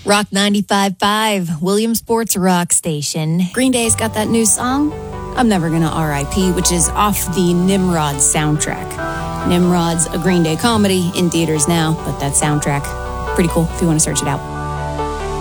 Rock 95.5, Williamsport's rock station. Green Day's got that new song, I'm Never Gonna R.I.P., which is off the Nimrod soundtrack. Nimrod's a Green Day comedy in theaters now, but that soundtrack, pretty cool if you want to search it out.